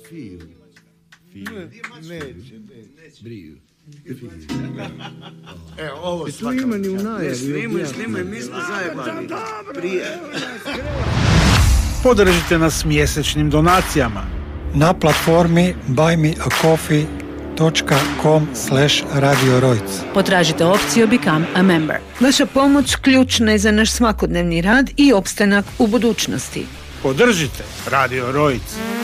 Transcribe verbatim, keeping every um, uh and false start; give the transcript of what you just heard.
Feel. Feel. Neće, Briju. Evo, ovo Slimani u najavi. Slimaj, slimaj, mi smo zajebani. Prije. Podržite nas mjesečnim donacijama na platformi buy me a coffee dot com slash radio rojc. Potražite opciju Become a Member. Vaša pomoć ključna je za naš svakodnevni rad i opstanak u budućnosti. Podržite Radio Rojc.